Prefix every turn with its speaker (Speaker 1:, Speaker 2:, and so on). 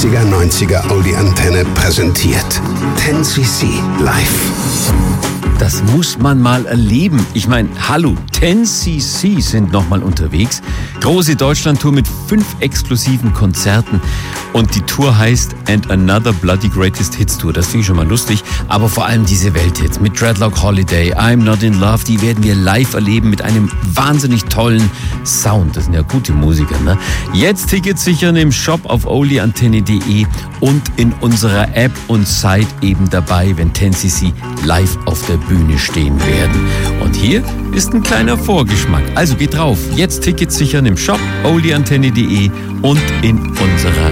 Speaker 1: 80er, 90er Oldie Antenne präsentiert. 10cc live.
Speaker 2: Das muss man mal erleben. Ich meine, hallo, 10cc sind nochmal unterwegs. Große Deutschland-Tour mit 5 exklusiven Konzerten. Und die Tour heißt And Another Bloody Greatest Hits Tour. Das finde ich schon mal lustig. Aber vor allem diese Welthits mit Dreadlock Holiday, I'm Not in Love, die werden wir live erleben mit einem wahnsinnig tollen Sound. Das sind ja gute Musiker, ne? Jetzt Tickets sichern im Shop auf oldieantenne.de und in unserer App und seid eben dabei, wenn 10cc live auf der Bühne stehen werden. Und hier ist ein kleiner Vorgeschmack. Also geht drauf. Jetzt Tickets sichern im Shop oldieantenne.de und in unserer